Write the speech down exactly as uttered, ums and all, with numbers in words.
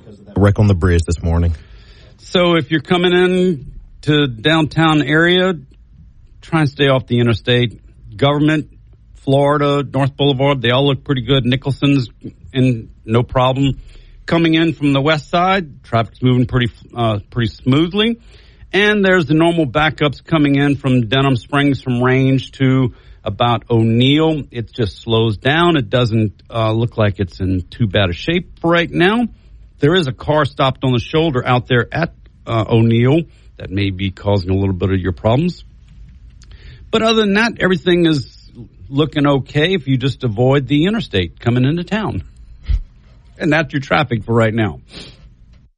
because of that wreck on the bridge this morning. So if you're coming in to downtown area, try and stay off the interstate. Government, Florida, North Boulevard, they all look pretty good. Nicholson's in no problem. Coming in from the west side, traffic's moving pretty uh, pretty smoothly. And there's the normal backups coming in from Denham Springs, from Range to about O'Neill. It just slows down. It doesn't uh, look like it's in too bad a shape for right now. There is a car stopped on the shoulder out there at uh, O'Neill that may be causing a little bit of your problems. But other than that, everything is looking okay if you just avoid the interstate coming into town. And that's your traffic for right now.